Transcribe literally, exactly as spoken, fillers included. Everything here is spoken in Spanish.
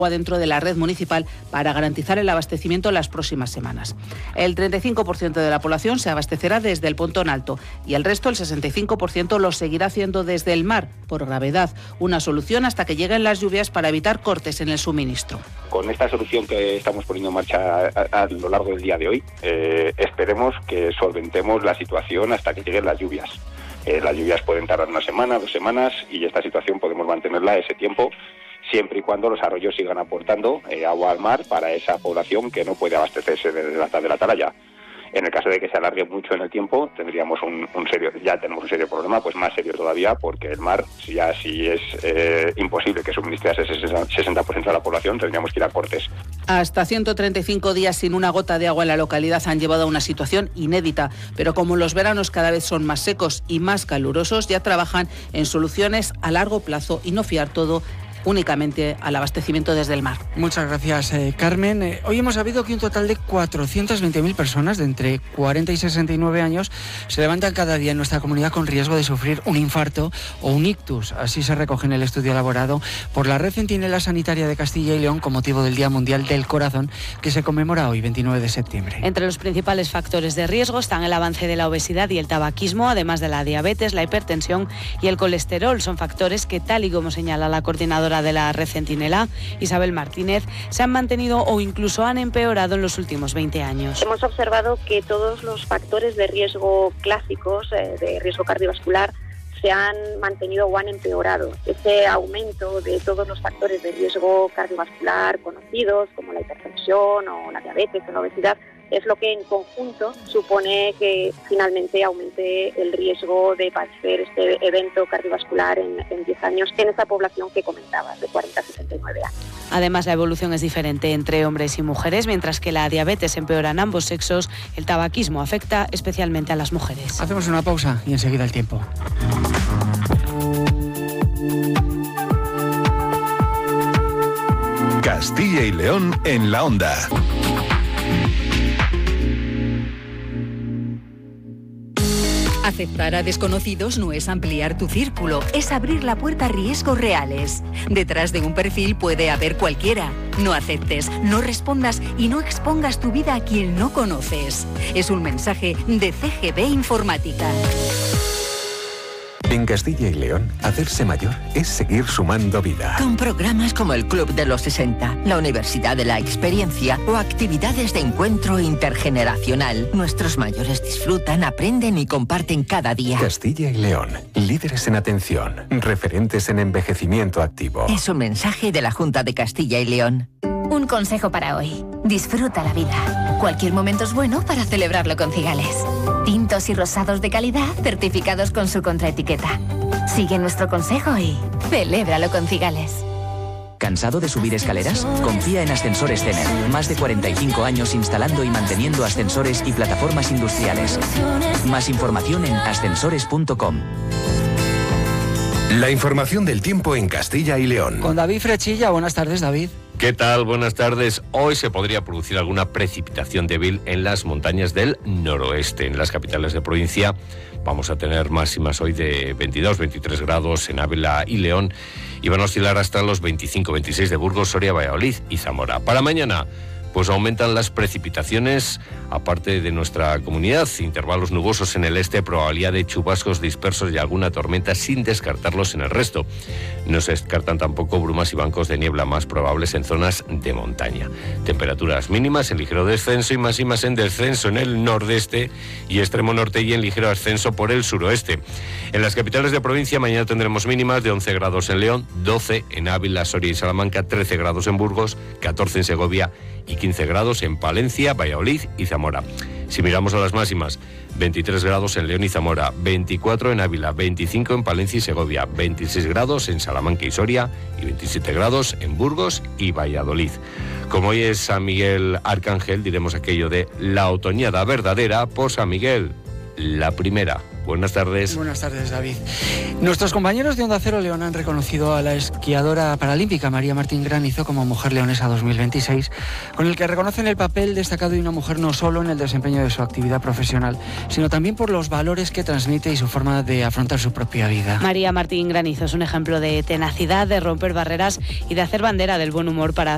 dentro de la red municipal para garantizar el abastecimiento en las próximas semanas. El treinta y cinco por ciento de la población se abastecerá desde el Pontón Alto y el resto, el sesenta y cinco por ciento, lo seguirá haciendo desde el mar, por gravedad. Una solución hasta que lleguen las lluvias para evitar cortes en el suministro. Con esta solución que estamos poniendo en marcha a, a lo largo del día de hoy, eh, esperemos que solventemos la situación hasta que lleguen las lluvias. Eh, las lluvias pueden tardar una semana, dos semanas, y esta situación podemos mantenerla ese tiempo, siempre y cuando los arroyos sigan aportando eh, agua al mar para esa población que no puede abastecerse de la, de la atalaya. En el caso de que se alargue mucho en el tiempo, tendríamos un, un serio, ya tenemos un serio problema, pues más serio todavía, porque el mar, si ya si es eh, imposible que suministre ese sesenta por ciento de la población, tendríamos que ir a cortes. Hasta ciento treinta y cinco días sin una gota de agua en la localidad han llevado a una situación inédita, pero como los veranos cada vez son más secos y más calurosos, ya trabajan en soluciones a largo plazo y no fiar todo únicamente al abastecimiento desde el mar. Muchas gracias, eh, Carmen. Eh, hoy hemos sabido que un total de cuatrocientas veinte mil personas de entre cuarenta y sesenta y nueve años se levantan cada día en nuestra comunidad con riesgo de sufrir un infarto o un ictus. Así se recoge en el estudio elaborado por la Red Centinela Sanitaria de Castilla y León con motivo del Día Mundial del Corazón, que se conmemora hoy, veintinueve de septiembre. Entre los principales factores de riesgo están el avance de la obesidad y el tabaquismo, además de la diabetes, la hipertensión y el colesterol. Son factores que, tal y como señala la coordinadora de la Red Centinela, Isabel Martínez, se han mantenido o incluso han empeorado en los últimos veinte años. Hemos observado que todos los factores de riesgo clásicos, eh, de riesgo cardiovascular, se han mantenido o han empeorado. Ese aumento de todos los factores de riesgo cardiovascular conocidos, como la hipertensión o la diabetes o la obesidad, es lo que en conjunto supone que finalmente aumente el riesgo de padecer este evento cardiovascular en, en diez años en esa población que comentabas, de cuarenta a sesenta y nueve años. Además, la evolución es diferente entre hombres y mujeres, mientras que la diabetes empeora en ambos sexos, el tabaquismo afecta especialmente a las mujeres. Hacemos una pausa y enseguida el tiempo. Castilla y León en la onda. Aceptar a desconocidos no es ampliar tu círculo, es abrir la puerta a riesgos reales. Detrás de un perfil puede haber cualquiera. No aceptes, no respondas y no expongas tu vida a quien no conoces. Es un mensaje de C G B Informática. En Castilla y León, hacerse mayor es seguir sumando vida. Con programas como el Club de los sesenta, la Universidad de la Experiencia o actividades de encuentro intergeneracional, nuestros mayores disfrutan, aprenden y comparten cada día. Castilla y León, líderes en atención, referentes en envejecimiento activo. Es un mensaje de la Junta de Castilla y León. Un consejo para hoy. Disfruta la vida. Cualquier momento es bueno para celebrarlo con Cigales. Tintos y rosados de calidad certificados con su contraetiqueta. Sigue nuestro consejo y celébralo con Cigales. ¿Cansado de subir escaleras? Confía en Ascensores Cener. Más de cuarenta y cinco años instalando y manteniendo ascensores y plataformas industriales. Más información en ascensores punto com. La información del tiempo en Castilla y León. Con David Frechilla. Buenas tardes, David. ¿Qué tal? Buenas tardes. Hoy se podría producir alguna precipitación débil en las montañas del noroeste. En las capitales de provincia vamos a tener máximas hoy de veintidós, veintitrés grados en Ávila y León y van a oscilar hasta los veinticinco, veintiséis de Burgos, Soria, Valladolid y Zamora. Para mañana, pues aumentan las precipitaciones, aparte de nuestra comunidad, intervalos nubosos en el este, probabilidad de chubascos dispersos y alguna tormenta sin descartarlos en el resto. No se descartan tampoco brumas y bancos de niebla más probables en zonas de montaña. Temperaturas mínimas en ligero descenso y máximas en descenso en el nordeste y extremo norte y en ligero ascenso por el suroeste. En las capitales de provincia mañana tendremos mínimas de once grados en León, doce en Ávila, Soria y Salamanca, trece grados en Burgos, catorce en Segovia y quince grados en Palencia, Valladolid y Zamora. Si miramos a las máximas, veintitrés grados en León y Zamora, veinticuatro en Ávila, veinticinco en Palencia y Segovia, veintiséis grados en Salamanca y Soria y veintisiete grados en Burgos y Valladolid. Como hoy es San Miguel Arcángel, diremos aquello de la otoñada verdadera por San Miguel, la primera. Buenas tardes. Buenas tardes, David. Nuestros compañeros de Onda Cero León han reconocido a la esquiadora paralímpica María Martín Granizo como Mujer Leonesa dos mil veintiséis, con el que reconocen el papel destacado de una mujer no solo en el desempeño de su actividad profesional, sino también por los valores que transmite y su forma de afrontar su propia vida. María Martín Granizo es un ejemplo de tenacidad, de romper barreras y de hacer bandera del buen humor para